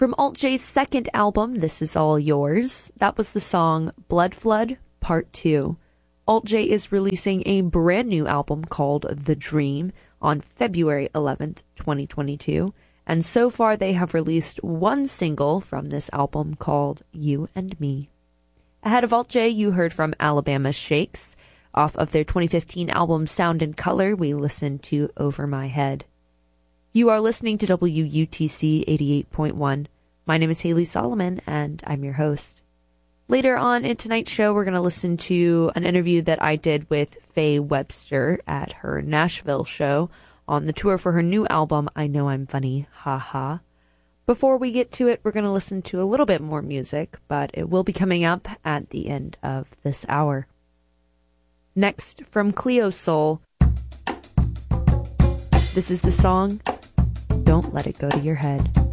From Alt J's second album, This Is All Yours, that was the song Blood Flood Part 2. Alt J is releasing a brand new album called The Dream on February 11th, 2022, and so far they have released one single from this album called You and Me. Ahead of Alt J, you heard from Alabama Shakes. Off of their 2015 album Sound and Color, we listened to Over My Head. You are listening to WUTC 88.1. My name is Haley Solomon, and I'm your host. Later on in tonight's show, we're going to listen to an interview that I did with Faye Webster at her Nashville show on the tour for her new album, I Know I'm Funny, Ha Ha. Before we get to it, we're going to listen to a little bit more music, but it will be coming up at the end of this hour. Next, from Cleo Soul, this is the song, Don't Let It Go to Your Head.